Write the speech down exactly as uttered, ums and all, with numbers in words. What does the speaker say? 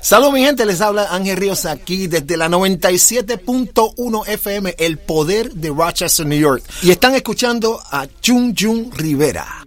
Salud mi gente, les habla Ángel Ríos aquí desde la noventa y siete punto uno F M, El Poder de Rochester, New York. Y están escuchando a Jun Jun Rivera.